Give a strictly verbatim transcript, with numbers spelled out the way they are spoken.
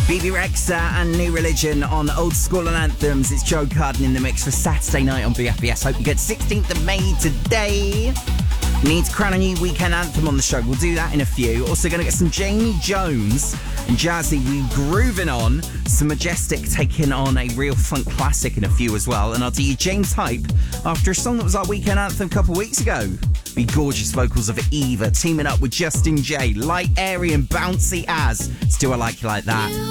B B Rexa and New Religion on Old School and Anthems. It's Joe Carden in the mix for Saturday night on B F B S. Hope you get sixteenth of May today. Need to crown a new weekend anthem on the show. We'll do that in a few. Also going to get some Jamie Jones and Jazzy We grooving on. Some Majestic taking on a real funk classic in a few as well. And I'll do you James Hype after a song that was our weekend anthem a couple of weeks ago. The gorgeous vocals of Eva teaming up with Justin J. Light, airy and bouncy as. Still I Like You Like That.